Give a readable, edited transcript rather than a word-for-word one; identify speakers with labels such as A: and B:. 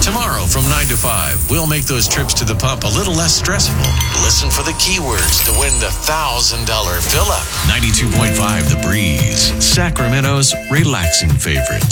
A: Tomorrow from 9 to 5, we'll make those trips to the pump a little less stressful. Listen for the keywords to win the $1,000 fill-up. 92.5 The Breeze, Sacramento's relaxing favorite.